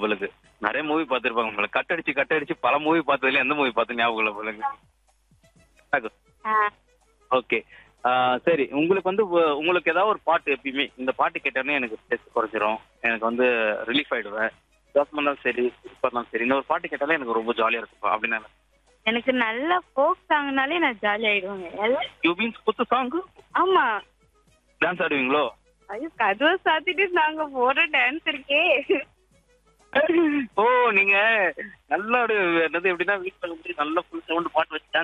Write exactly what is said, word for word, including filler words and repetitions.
போலுக்கு. நிறைய மூவி பார்த்திருப்பாங்க போல. கட் அடிச்சு கட் அடிச்சு பல மூவி பார்த்ததுல எந்த மூவி பார்த்து ஞாபகம் இல்ல போலுங்க. ஆ, ஓகே. சரி, உங்களுக்கு வந்து வ- உங்களுக்கு ஏதாவது ஒரு பாட்டு எப்பயுமே இந்த பாட்டு கேட்டோன்னே எனக்கு ஸ்ட்ரெஸ் குறைஞ்சிரும். எனக்கு வந்து ரிலீஃப் ஆயிடுவேன். சந்தோஷமா இருந்தாலும் சரி, சிரிப்பா இருந்தாலும் சரி, இந்த ஒரு பாட்டு கேட்டாலே எனக்கு ரொம்ப ஜாலியா இருக்கும் அப்படின்னா எனக்கு நல்ல ஃபோக் சாங்னாலே நான் ஜாலி ஆயிடுவேங்க. எல்லாம் யூ மீன்ஸ் குத்து சாங் ஆமா. டான்ஸ் ஆடுவீங்களோ? ஐயோ, கதவை சாத்திட்டு நாங்க போற டான்ஸ் இருக்கே. ஓ, நீங்க நல்லா ஒரு என்னது எப்படின்னா வீட்டுல வந்து நல்லா ஃபுல் சவுண்ட் பாட்டு வச்சு